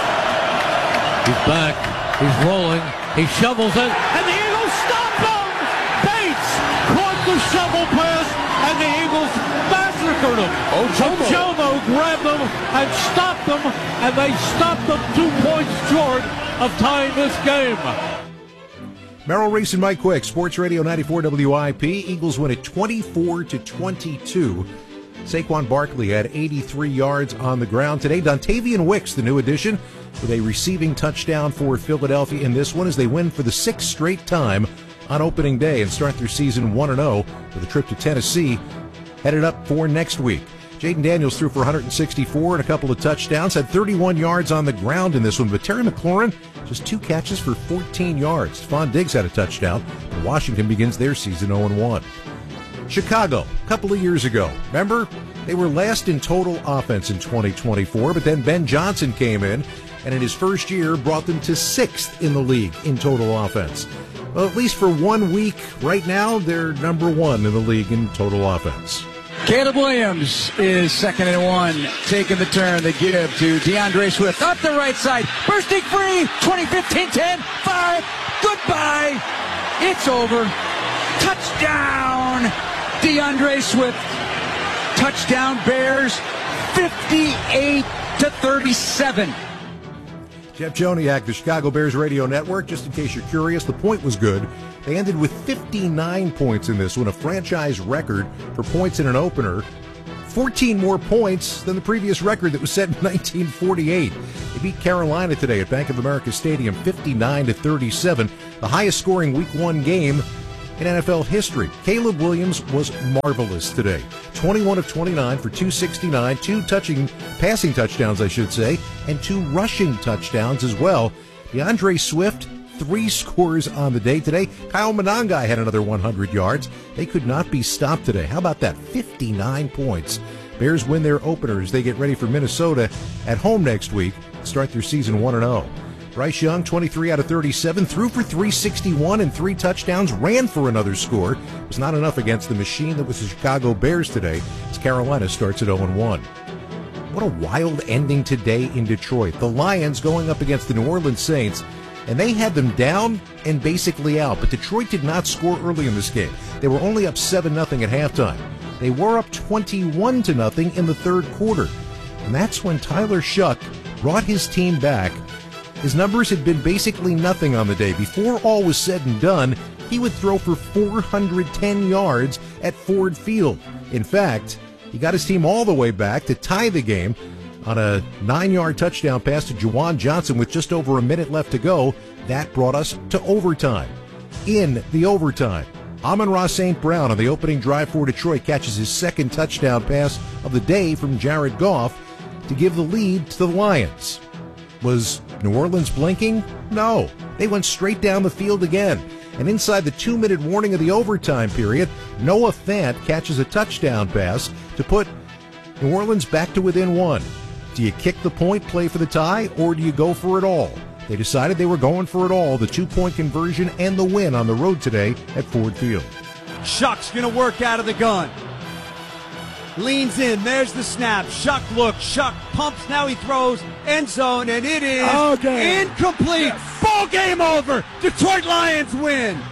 He's back. He's rolling. He shovels it, and the Eagles stop him! Bates caught the shovel pass, and the Eagles massacred him. Ojomo. Ojomo grabbed them and stopped them, and they stopped them two points short of tying this game. Merrill Reese and Mike Quick, Sports Radio ninety-four W I P. Eagles win it twenty-four to twenty-two. Saquon Barkley had eighty-three yards on the ground today. Dontavian Wicks, the new addition, with a receiving touchdown for Philadelphia in this one as they win for the sixth straight time on opening day and start their season one and oh with a trip to Tennessee headed up for next week. Jaden Daniels threw for one hundred sixty-four and a couple of touchdowns, had thirty-one yards on the ground in this one, but Terry McLaurin just two catches for fourteen yards. Stephon Diggs had a touchdown, and Washington begins their season oh and one. Chicago, a couple of years ago. Remember, they were last in total offense in twenty twenty-four, but then Ben Johnson came in, and in his first year brought them to sixth in the league in total offense. Well, at least for one week, right now, they're number one in the league in total offense. Caleb Williams is second and one, taking the turn. They give to DeAndre Swift up the right side, bursting free, twenty, fifteen, ten, five, goodbye, it's over, touchdown, DeAndre Swift, touchdown Bears, fifty-eight to thirty-seven. Jeff Joniak, the Chicago Bears Radio Network. Just in case you're curious, the point was good. They ended with fifty-nine points in this one, a franchise record for points in an opener. fourteen more points than the previous record that was set in nineteen forty-eight. They beat Carolina today at Bank of America Stadium fifty-nine to thirty-seven, the highest scoring week one game in N F L history. Caleb Williams was marvelous today. twenty-one of twenty-nine for two sixty-nine, two touching, passing touchdowns, I should say, and two rushing touchdowns as well. DeAndre Swift, three scores on the day today. Kyle Monangai had another one hundred yards. They could not be stopped today. How about that? fifty-nine points. Bears win their openers. They get ready for Minnesota at home next week, start their season one and oh. Bryce Young, twenty-three out of thirty-seven, threw for three sixty-one and three touchdowns, ran for another score. It was not enough against the machine that was the Chicago Bears today, as Carolina starts at oh and one. What a wild ending today in Detroit. The Lions going up against the New Orleans Saints, and they had them down and basically out, but Detroit did not score early in this game. They were only up seven nothing at halftime. They were up twenty-one to nothing in the third quarter, and that's when Tyler Shuck brought his team back. His numbers had been basically nothing on the day. Before all was said and done, he would throw for four hundred ten yards at Ford Field. In fact, he got his team all the way back to tie the game on a nine-yard touchdown pass to Juwan Johnson with just over a minute left to go. That brought us to overtime. In the overtime, Amon-Ra Saint Brown on the opening drive for Detroit catches his second touchdown pass of the day from Jared Goff to give the lead to the Lions. Was New Orleans blinking? No. They went straight down the field again. And inside the two-minute warning of the overtime period, Noah Fant catches a touchdown pass to put New Orleans back to within one. Do you kick the point, play for the tie, or do you go for it all? They decided they were going for it all, the two-point conversion and the win on the road today at Ford Field. Shuck's going to work out of the gun. Leans in, there's the snap. Shuck looks, Shuck pumps, now he throws, end zone, and it is okay. Incomplete. Yes. Ball game over. Detroit Lions win.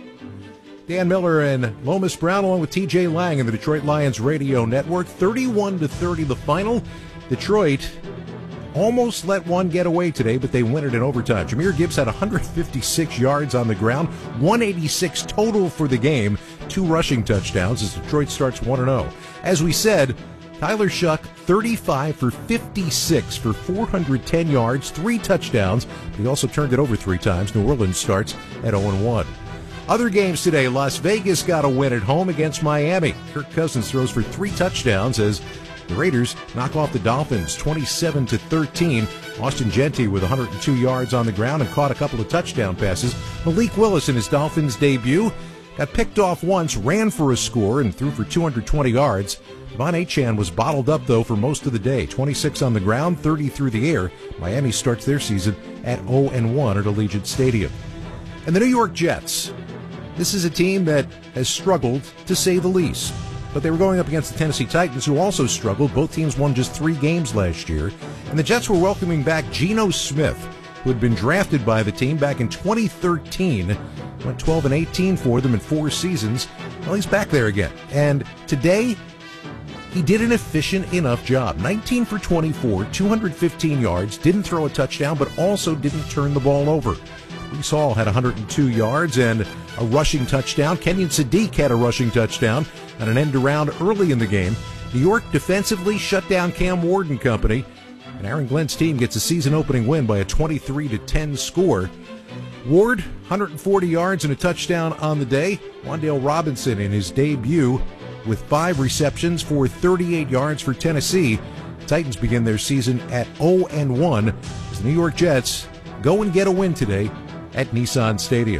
Dan Miller and Lomas Brown along with T J Lang in the Detroit Lions Radio Network. thirty-one to thirty the final. Detroit almost let one get away today, but they win it in overtime. Jahmyr Gibbs had one hundred fifty-six yards on the ground, one eighty-six total for the game, two rushing touchdowns as Detroit starts one and oh. As we said, Tyler Shuck, thirty-five for fifty-six for four hundred ten yards, three touchdowns. But he also turned it over three times. New Orleans starts at oh and one. Other games today, Las Vegas got a win at home against Miami. Kirk Cousins throws for three touchdowns as the Raiders knock off the Dolphins twenty-seven to thirteen. Austin Gentry with one hundred two yards on the ground and caught a couple of touchdown passes. Malik Willis in his Dolphins debut got picked off once, ran for a score, and threw for two hundred twenty yards. Devon Achane was bottled up, though, for most of the day. twenty-six on the ground, thirty through the air. Miami starts their season at oh and one at Allegiant Stadium. And the New York Jets. This is a team that has struggled, to say the least. But they were going up against the Tennessee Titans, who also struggled. Both teams won just three games last year. And the Jets were welcoming back Geno Smith, who had been drafted by the team back in twenty thirteen. Went twelve and eighteen for them in four seasons. Well, he's back there again. And today, he did an efficient enough job. nineteen for twenty-four, two hundred fifteen yards, didn't throw a touchdown, but also didn't turn the ball over. Breece Hall had one hundred two yards and a rushing touchdown. Kenyon Sadiq had a rushing touchdown and an end around early in the game. New York defensively shut down Cam Ward and company, and Aaron Glenn's team gets a season-opening win by a twenty-three to ten score. Ward, one hundred forty yards and a touchdown on the day. Wan'Dale Robinson in his debut with five receptions for thirty-eight yards for Tennessee. The Titans begin their season at oh and one as the New York Jets go and get a win today at Nissan Stadium.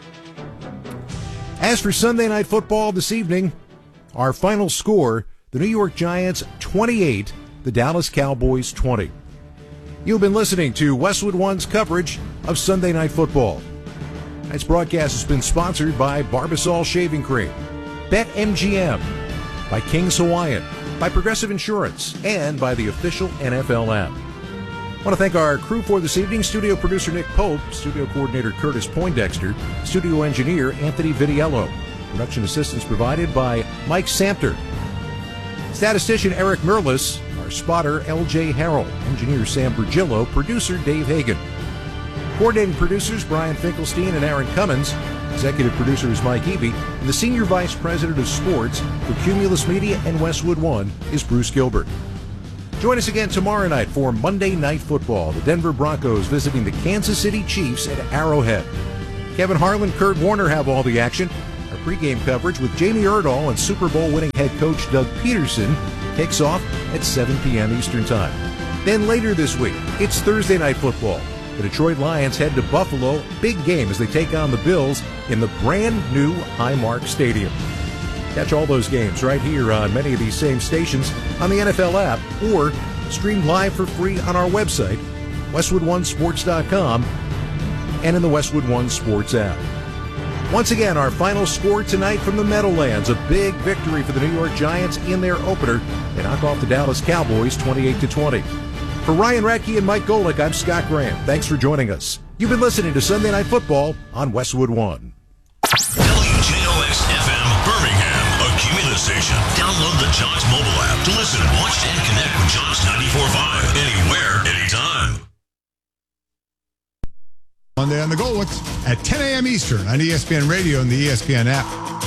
As for Sunday Night Football this evening, our final score, the New York Giants twenty-eight, the Dallas Cowboys twenty. You've been listening to Westwood One's coverage of Sunday Night Football. Tonight's broadcast has been sponsored by Barbasol Shaving Cream, BetMGM, by King's Hawaiian, by Progressive Insurance, and by the official N F L app. I want to thank our crew for this evening. Studio producer Nick Pope, studio coordinator Curtis Poindexter, studio engineer Anthony Vitiello. Production assistance provided by Mike Samter. Statistician Eric Merlis, our spotter L J Harrell, engineer Sam Bergillo, producer Dave Hagan. Coordinating producers Brian Finkelstein and Aaron Cummins. Executive producer is Mike Eby. And the Senior Vice President of Sports for Cumulus Media and Westwood One is Bruce Gilbert. Join us again tomorrow night for Monday Night Football. The Denver Broncos visiting the Kansas City Chiefs at Arrowhead. Kevin Harlan, Kurt Warner have all the action. Our pregame coverage with Jamie Erdahl and Super Bowl winning head coach Doug Peterson kicks off at seven p.m. Eastern Time. Then later this week, it's Thursday Night Football. The Detroit Lions head to Buffalo. Big game as they take on the Bills in the brand new Highmark Stadium. Catch all those games right here on many of these same stations on the N F L app or stream live for free on our website, westwood one sports dot com, and in the Westwood One Sports app. Once again, our final score tonight from the Meadowlands, a big victory for the New York Giants in their opener. They knock off the Dallas Cowboys twenty-eight to twenty. For Ryan Radke and Mike Golick, I'm Scott Graham. Thanks for joining us. You've been listening to Sunday Night Football on Westwood One. W J O X F M Birmingham, a Cumulus station. Download the Jocks mobile app to listen, watch, and connect with Jocks ninety-four point five anywhere, anytime. Monday on the Golicks at ten a.m. Eastern on E S P N Radio and the E S P N app.